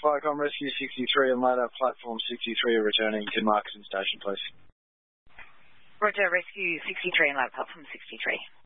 Firecom Rescue 63 and Ladder Platform 63 are returning to Marketing Station, please. Roger, Rescue 63 and Ladder Platform 63.